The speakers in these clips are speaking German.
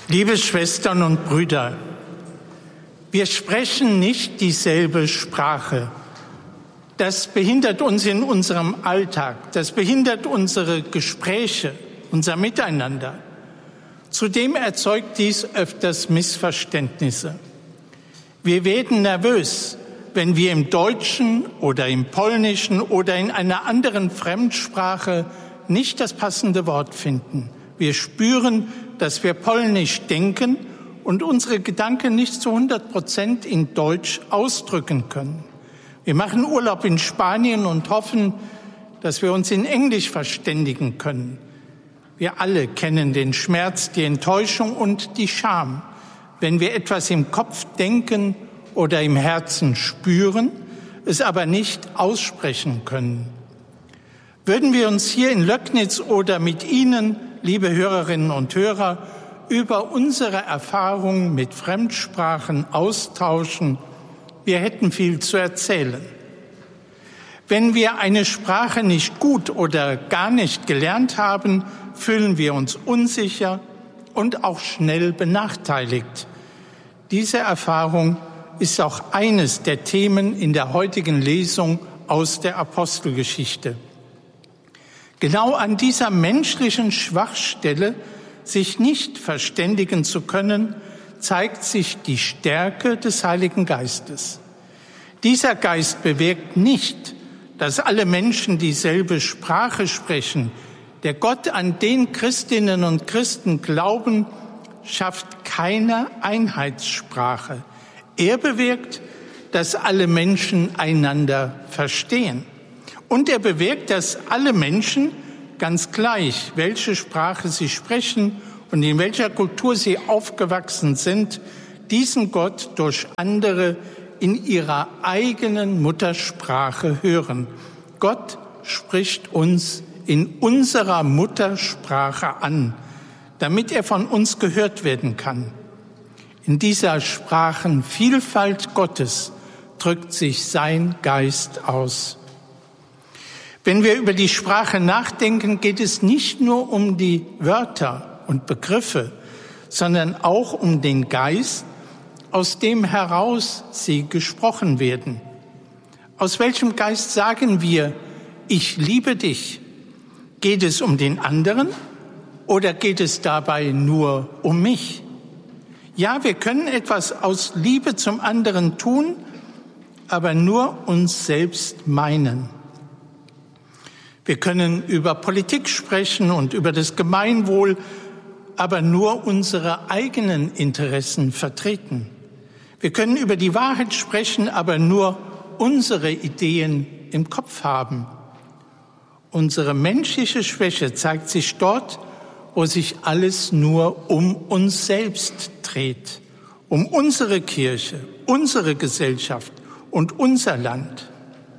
Liebe Schwestern und Brüder, wir sprechen nicht dieselbe Sprache. Das behindert uns in unserem Alltag, das behindert unsere Gespräche, unser Miteinander. Zudem erzeugt dies öfters Missverständnisse. Wir werden nervös, wenn wir im Deutschen oder im Polnischen oder in einer anderen Fremdsprache nicht das passende Wort finden. Wir spüren, dass wir Polnisch denken und unsere Gedanken nicht zu 100% in Deutsch ausdrücken können. Wir machen Urlaub in Spanien und hoffen, dass wir uns in Englisch verständigen können. Wir alle kennen den Schmerz, die Enttäuschung und die Scham, wenn wir etwas im Kopf denken oder im Herzen spüren, es aber nicht aussprechen können. Würden wir uns hier in Löcknitz oder mit Ihnen, liebe Hörerinnen und Hörer, über unsere Erfahrungen mit Fremdsprachen austauschen, wir hätten viel zu erzählen. Wenn wir eine Sprache nicht gut oder gar nicht gelernt haben, fühlen wir uns unsicher und auch schnell benachteiligt. Diese Erfahrung ist auch eines der Themen in der heutigen Lesung aus der Apostelgeschichte. Genau an dieser menschlichen Schwachstelle, sich nicht verständigen zu können, zeigt sich die Stärke des Heiligen Geistes. Dieser Geist bewirkt nicht, dass alle Menschen dieselbe Sprache sprechen. Der Gott, an den Christinnen und Christen glauben, schafft keine Einheitssprache. Er bewirkt, dass alle Menschen einander verstehen. Und er bewirkt, dass alle Menschen, ganz gleich, welche Sprache sie sprechen und in welcher Kultur sie aufgewachsen sind, diesen Gott durch andere in ihrer eigenen Muttersprache hören. Gott spricht uns in unserer Muttersprache an, damit er von uns gehört werden kann. In dieser Sprachenvielfalt Gottes drückt sich sein Geist aus. Wenn wir über die Sprache nachdenken, geht es nicht nur um die Wörter und Begriffe, sondern auch um den Geist, aus dem heraus sie gesprochen werden. Aus welchem Geist sagen wir, ich liebe dich? Geht es um den anderen oder geht es dabei nur um mich? Ja, wir können etwas aus Liebe zum anderen tun, aber nur uns selbst meinen. Wir können über Politik sprechen und über das Gemeinwohl, aber nur unsere eigenen Interessen vertreten. Wir können über die Wahrheit sprechen, aber nur unsere Ideen im Kopf haben. Unsere menschliche Schwäche zeigt sich dort, wo sich alles nur um uns selbst dreht, um unsere Kirche, unsere Gesellschaft und unser Land.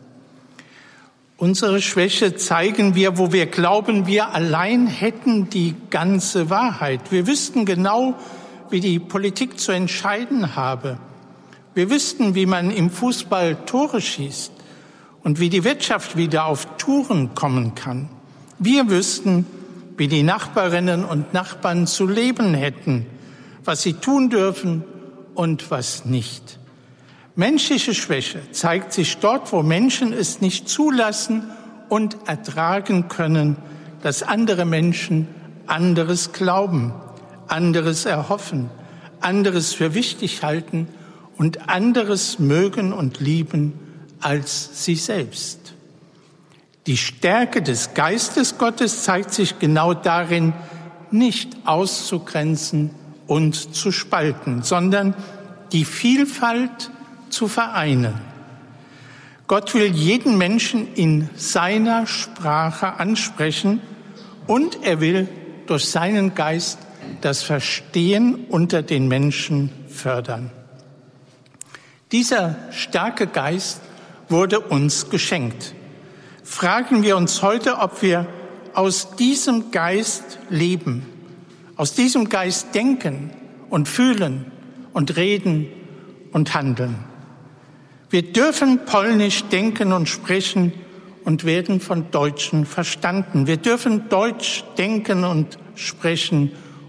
Unsere Schwäche zeigen wir, wo wir glauben, wir allein hätten die ganze Wahrheit. Wir wüssten genau, wie die Politik zu entscheiden habe. Wir wüssten, wie man im Fußball Tore schießt und wie die Wirtschaft wieder auf Touren kommen kann. Wir wüssten, wie die Nachbarinnen und Nachbarn zu leben hätten, was sie tun dürfen und was nicht. Menschliche Schwäche zeigt sich dort, wo Menschen es nicht zulassen und ertragen können, dass andere Menschen anderes glauben, anderes erhoffen, anderes für wichtig halten und anderes mögen und lieben als sie selbst. Die Stärke des Geistes Gottes zeigt sich genau darin, nicht auszugrenzen und zu spalten, sondern die Vielfalt zu vereinen. Gott will jeden Menschen in seiner Sprache ansprechen und er will durch seinen Geist das Verstehen unter den Menschen fördern. Dieser starke Geist wurde uns geschenkt. Fragen wir uns heute, ob wir aus diesem Geist leben, aus diesem Geist denken und fühlen und reden und handeln. Wir dürfen Polnisch denken und sprechen und werden von Deutschen verstanden. Wir dürfen Deutsch denken und sprechen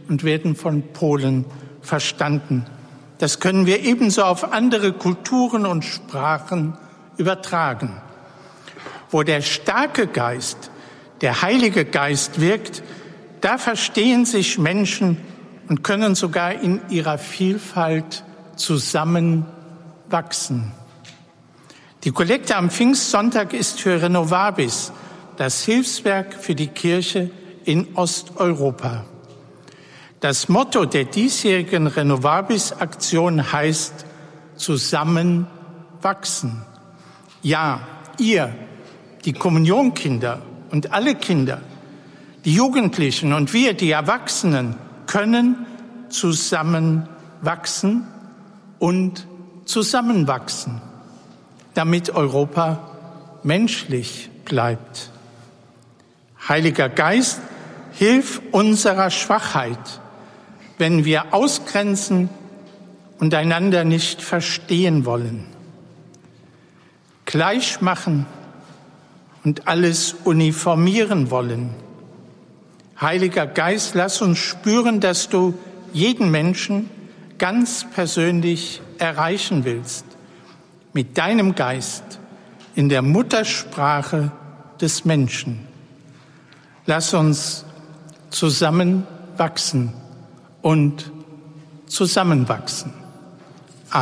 und werden von Polen verstanden. Das können wir ebenso auf andere Kulturen und Sprachen übertragen. Wo der starke Geist, der Heilige Geist wirkt, da verstehen sich Menschen und können sogar in ihrer Vielfalt zusammenwachsen. Die Kollekte am Pfingstsonntag ist für Renovabis, das Hilfswerk für die Kirche in Osteuropa. Das Motto der diesjährigen Renovabis-Aktion heißt Zusammenwachsen. Ja, ihr, die Kommunionkinder und alle Kinder, die Jugendlichen und wir, die Erwachsenen, können zusammenwachsen und zusammenwachsen, damit Europa menschlich bleibt. Heiliger Geist, hilf unserer Schwachheit, wenn wir ausgrenzen und einander nicht verstehen wollen, gleich machen und alles uniformieren wollen. Heiliger Geist, lass uns spüren, dass du jeden Menschen ganz persönlich erreichen willst, mit deinem Geist in der Muttersprache des Menschen. Lass uns zusammenwachsen und zusammenwachsen.